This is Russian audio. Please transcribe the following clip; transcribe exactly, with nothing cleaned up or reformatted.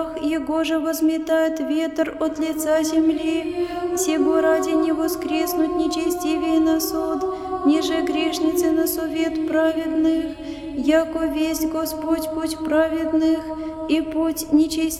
Его же возметает ветер от лица земли, сего ради не воскреснуть нечестивее на суд, ниже грешницы на совет праведных, яко весть Господь путь праведных и путь нечестивых.